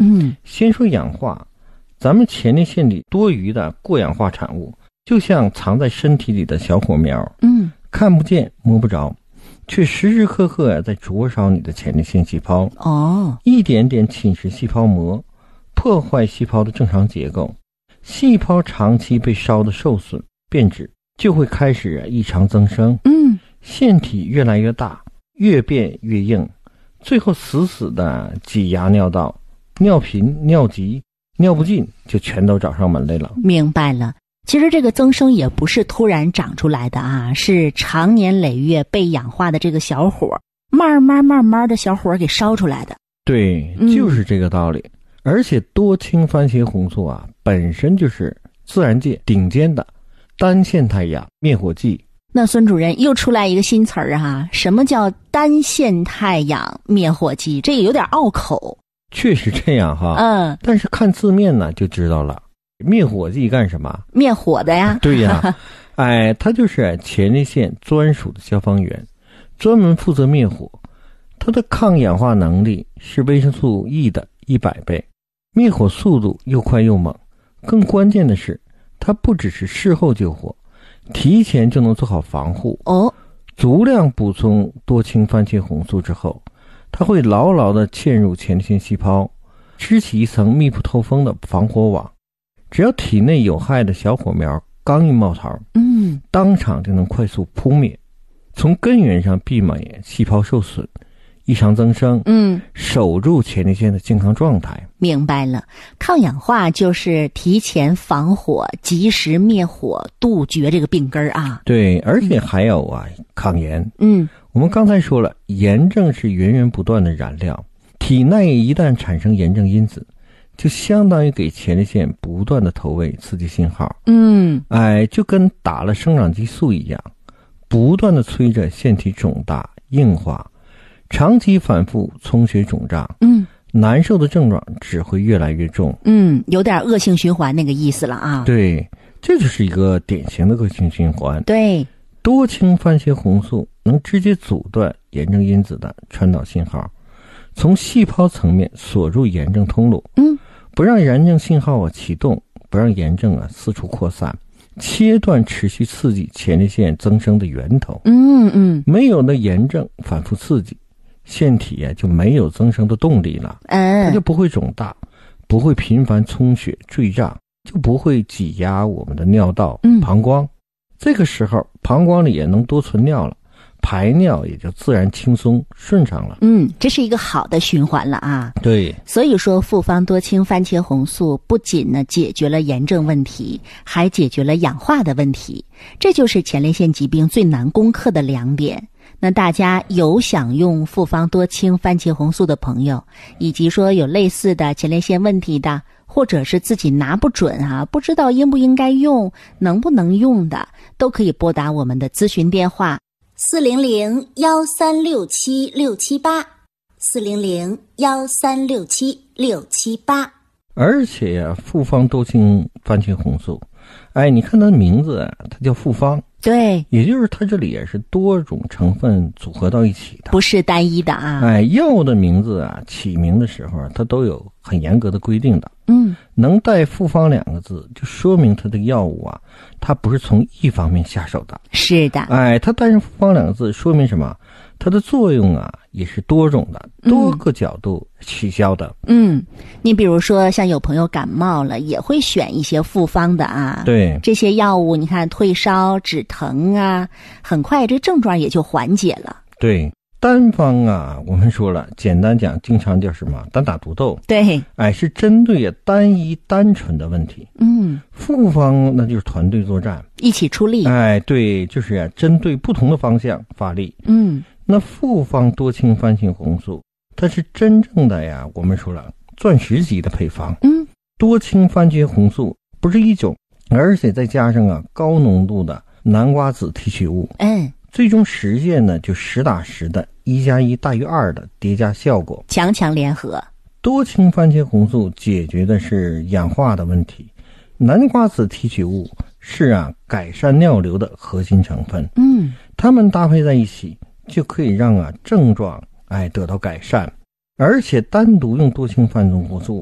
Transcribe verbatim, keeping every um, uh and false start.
嗯， 先说氧化，咱们前列腺里多余的过氧化产物，就像藏在身体里的小火苗， 嗯， 看不见摸不着，却时时刻刻在灼烧你的前列腺细胞， 哦， 一点点侵蚀细胞膜，破坏细胞的正常结构。细胞长期被烧得受损变质，就会开始异常增生， 嗯， 腺体越来越大，越变越硬，最后死死的挤压尿道，尿频、尿急、尿不尽就全都找上门来了。 明白了。其实这个增生也不是突然长出来的啊，是长年累月被氧化的这个小火，慢慢慢慢的小火给烧出来的。 对，就是这个道理。嗯、而且多氢番茄红素啊，本身就是自然界顶尖的单腺态氧灭火剂。 那孙主任又出来一个新词儿啊，什么叫单腺态氧灭火剂？这个有点拗口。 确实这样哈， 嗯， 但是看字面呢就知道了。灭火剂干什么？ 灭火的呀。 对呀，哎，它就是前列腺专属的消防员，专门负责灭火。它的抗氧化能力是维生素 E 的一百倍，灭火速度又快又猛。更关键的是，它不只是事后救火，提前就能做好防护。 哦， 足量补充多氢番茄红素之后，它会牢牢地嵌入前列腺细胞，织起一层密不透风的防火网。只要体内有害的小火苗刚一冒头， 嗯， 当场就能快速扑灭，从根源上避免细胞受损、异常增生， 嗯， 守住前列腺的健康状态。 明白了，抗氧化就是提前防火、及时灭火、杜绝这个病根啊。 对，而且还有啊，抗炎。 嗯， 我们刚才说了，炎症是源源不断的燃料，体内一旦产生炎症因子，就相当于给前列腺不断的投喂刺激信号。 嗯， 哎，就跟打了生长激素一样，不断的催着腺体肿大硬化，长期反复充血肿胀， 嗯， 难受的症状只会越来越重。 嗯，有点恶性循环那个意思了啊。 对，这就是一个典型的恶性循环。 对， 多氢番茄红素能直接阻断炎症因子的传导信号，从细胞层面锁住炎症通路， 嗯， 不让炎症信号啊启动，不让炎症啊四处扩散，切断持续刺激前列腺增生的源头。 嗯嗯， 没有了炎症反复刺激，腺体啊就没有增生的动力了， 嗯， 它就不会肿大，不会频繁充血坠胀，就不会挤压我们的尿道、膀胱。这个时候膀胱里也能多存尿了，排尿也就自然轻松顺畅了。 嗯，这是一个好的循环了啊。 对， 所以说复方多氢番茄红素不仅呢解决了炎症问题，还解决了氧化的问题，这就是前列腺疾病最难攻克的两点。那大家有想用复方多氢番茄红素的朋友，以及说有类似的前列腺问题的，或者是自己拿不准啊，不知道应不应该用，能不能用的，都可以拨打我们的咨询电话四零零幺三六七六七八，四零零幺三六七六七八。 而且呀、啊，复方多氢番茄红素，哎，你看它的名字啊，它叫复方。 对， 也就是它这里也是多种成分组合到一起的， 不是单一的啊。 哎，药物的名字啊，起名的时候它都有很严格的规定的。 嗯， 能带复方两个字，就说明它的药物啊，它不是从一方面下手的。 是的， 哎，它带上复方两个字，说明什么？它的作用啊，也是多种的，多个角度起效的。 嗯，你比如说像有朋友感冒了，也会选一些复方的啊。 对， 这些药物你看退烧止疼啊，很快这症状也就缓解了。 对，单方啊，我们说了，简单讲，经常叫什么单打独斗。 对， 哎，是针对单一单纯的问题。 嗯， 复方那就是团队作战， 一起出力。 哎，对，就是啊，针对不同的方向发力。 嗯。 那复方多氢番茄红素，它是真正的呀，我们说了，钻石级的配方。 嗯， 多氢番茄红素不是一种，而且再加上啊高浓度的南瓜子提取物， 嗯， 最终实现呢就实打实的一加一大于二的叠加效果， 强强联合。 多氢番茄红素解决的是氧化的问题，南瓜子提取物是啊改善尿流的核心成分。 嗯， 它们搭配在一起，就可以让啊症状哎得到改善。而且单独用多氢番茄红素